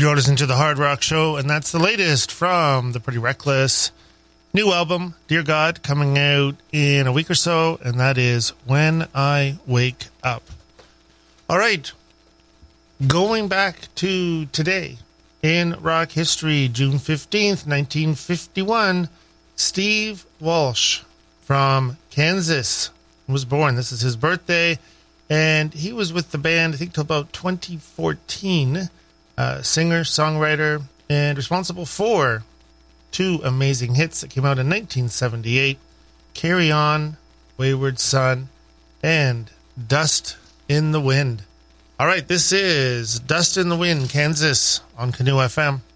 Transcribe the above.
You're listening to the Hard Rock Show, and that's the latest from the Pretty Reckless new album, Dear God, coming out in a week or so, and that is When I Wake Up. All right, going back to today in rock history, June 15th, 1951, Steve Walsh from Kansas was born. This is his birthday, and he was with the band, I think, till about 2014. Singer, songwriter, and responsible for two amazing hits that came out in 1978, Carry On, Wayward Son, and Dust in the Wind. All right, this is Dust in the Wind, Kansas, on Canoe FM.